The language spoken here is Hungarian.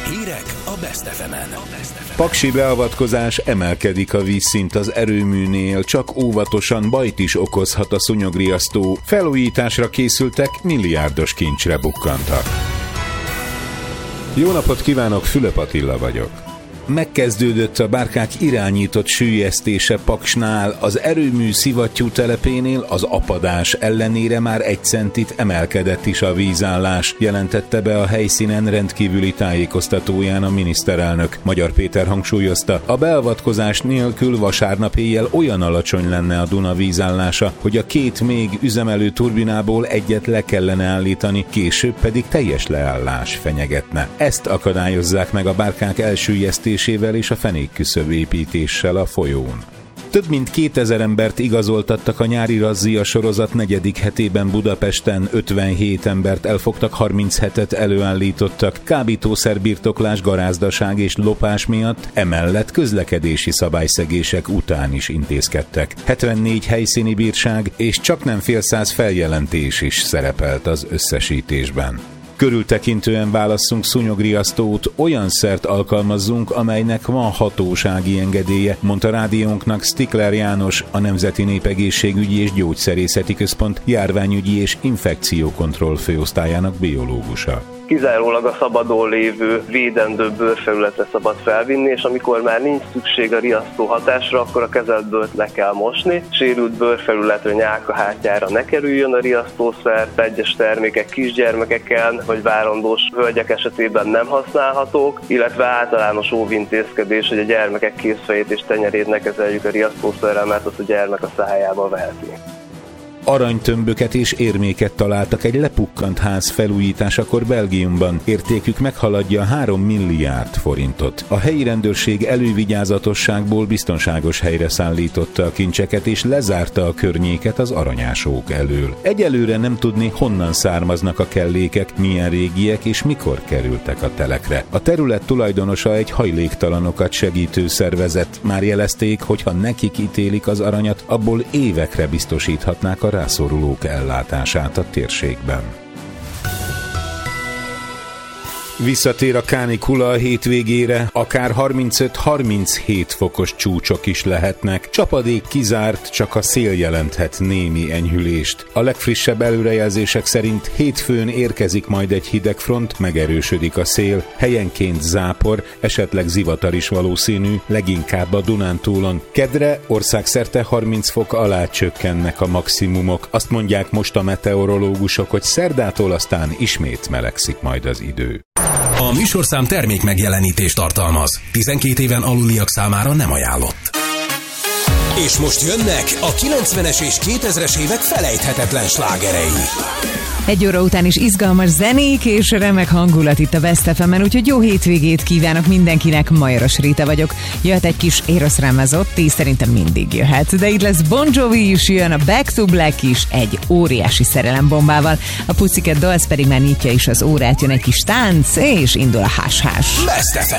Hírek a Best FM-en. Paksi beavatkozás, emelkedik a vízszint az erőműnél, csak óvatosan bajt is okozhat a szúnyogriasztó. Felújításra készültek, milliárdos kincsre bukkantak. Jó napot kívánok, Fülöp Attila vagyok. Megkezdődött a bárkák irányított süllyesztése Paksnál, az erőmű szivattyú telepénél az apadás ellenére már 1 centit emelkedett is a vízállás, jelentette be a helyszínen rendkívüli tájékoztatóján a miniszterelnök. Magyar Péter hangsúlyozta, a beavatkozás nélkül vasárnap éjjel olyan alacsony lenne a Duna vízállása, hogy a 2 még üzemelő turbinából egyet le kellene állítani, később pedig teljes leállás fenyegetne. Ezt akadályozzák meg a bárkák elsüllyesztésével és a fenékküszöb építéssel a folyón. Több mint 2000 embert igazoltattak a nyári razzia sorozat 4. hetében Budapesten, 57 embert elfogtak, 37-et előállítottak, kábítószerbirtoklás, garázdaság és lopás miatt, emellett közlekedési szabályszegések után is intézkedtek. 74 helyszíni bírság és csaknem fél száz feljelentés is szerepelt az összesítésben. Körültekintően válasszunk szúnyogriasztót, olyan szert alkalmazzunk, amelynek van hatósági engedélye, mondta rádiónknak Stikler János, a Nemzeti Népegészségügyi és Gyógyszerészeti Központ járványügyi és infekciókontroll főosztályának biológusa. Kizárólag a szabadon lévő, védendő bőrfelületre szabad felvinni, és amikor már nincs szükség a riasztó hatásra, akkor a kezelt bőrt le kell mosni. Sérült bőrfelületre, nyálkahátyára ne kerüljön a riasztószer, egyes termékek kisgyermekeken vagy várandós hölgyek esetében nem használhatók, illetve általános óvintézkedés, hogy a gyermekek kézfejét és tenyerét ne kezeljük a riasztószerrel, mert azt a gyermek a szájába veheti. Aranytömböket és érméket találtak egy lepukkant ház felújításakor Belgiumban. Értékük meghaladja 3 milliárd forintot. A helyi rendőrség elővigyázatosságból biztonságos helyre szállította a kincseket és lezárta a környéket az aranyásók elől. Egyelőre nem tudni, honnan származnak a kellékek, milyen régiek és mikor kerültek a telekre. A terület tulajdonosa egy hajléktalanokat segítő szervezet. Már jelezték, hogy ha nekik ítélik az aranyat, abból évekre biztosíthatnák a rászorulók ellátását a térségben. Visszatér a kánikula a hétvégére, akár 35-37 fokos csúcsok is lehetnek. Csapadék kizárt, csak a szél jelenthet némi enyhülést. A legfrissebb előrejelzések szerint hétfőn érkezik majd egy hidegfront, megerősödik a szél, helyenként zápor, esetleg zivatar is valószínű, leginkább a Dunántúlon. Kedre országszerte 30 fok alá csökkennek a maximumok. Azt mondják most a meteorológusok, hogy szerdától aztán ismét melegszik majd az idő. A műsorszám termék megjelenítést tartalmaz. 12 éven aluliak számára nem ajánlott. És most jönnek a 90-es és 2000-es évek felejthetetlen slágerei. 1 óra után is izgalmas zenék és remek hangulat itt a Best FM-en, úgyhogy jó hétvégét kívánok mindenkinek, Majoros Rita vagyok. Jöhet egy kis Eros Ramazzotti, szerintem mindig jöhet, de itt lesz Bon Jovi is, jön a Back to Black is egy óriási szerelembombával, a Pussycat Dolls pedig már nyitja is az órát, jön egy kis tánc, és indul a hás-hás. Best FM.